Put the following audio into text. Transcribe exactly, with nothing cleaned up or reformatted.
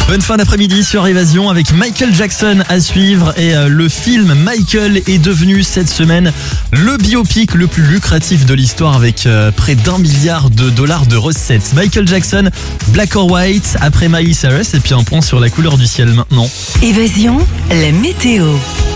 Bonne fin d'après-midi sur Évasion avec Michael Jackson à suivre et euh, le film Michael est devenu cette semaine le biopic le plus lucratif de l'histoire avec euh, près d'un milliard de dollars de recettes. Michael Jackson, Black or White, après Miley Cyrus et puis un point sur la couleur du ciel maintenant. Évasion, la météo.